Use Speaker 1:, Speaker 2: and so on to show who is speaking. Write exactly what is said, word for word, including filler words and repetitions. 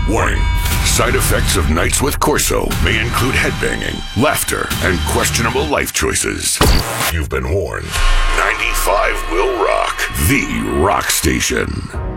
Speaker 1: Warning. Side effects of nights with Corso may include headbanging, laughter, and questionable life choices. You've been warned. ninety-five will rock. The rock station.